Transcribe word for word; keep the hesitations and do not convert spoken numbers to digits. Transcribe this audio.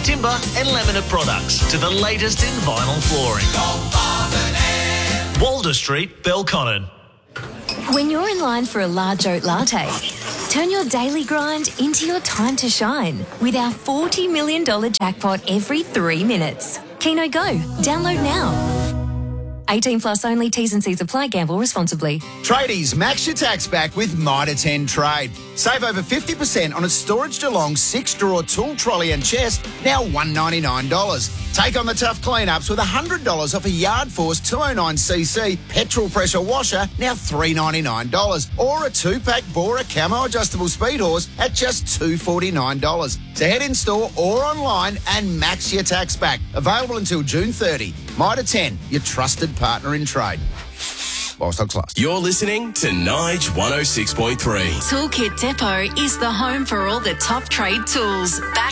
timber and laminate products to the latest in vinyl flooring. Walder Street, Belconnen. When you're in line for a large oat latte, turn your daily grind into your time to shine with our forty million dollars jackpot every three minutes. Keno Go. Download now. eighteen plus only. T's and C's apply. Gamble responsibly. Tradies, max your tax back with Mitre ten Trade. Save over fifty percent on a Storage Geelong six-drawer tool trolley and chest, now one hundred ninety-nine dollars. Take on the tough clean-ups with one hundred dollars off a Yard Force two oh nine c c petrol pressure washer, now three hundred ninety-nine dollars. Or a two-pack Bora Camo adjustable speed horse at just two hundred forty-nine dollars. So head in store or online and max your tax back. Available until June thirtieth. Mitre ten, your trusted partner in trade. While stocks last. You're listening to Nige one oh six point three. Toolkit Depot is the home for all the top trade tools. Back